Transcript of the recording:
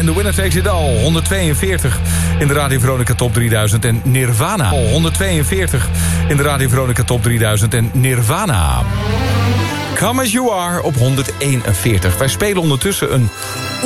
en The Winner Takes It All. 142 in de Radio Veronica Top 3000 en Nirvana. 142 in de Radio Veronica Top 3000 en Nirvana. Come As You Are op 141. Wij spelen ondertussen een